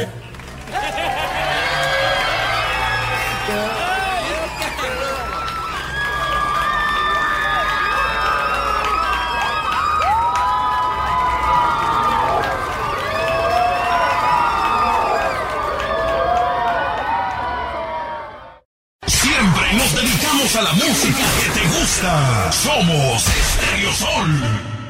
Siempre nos dedicamos a la música que te gusta. Somos Stereo Sol.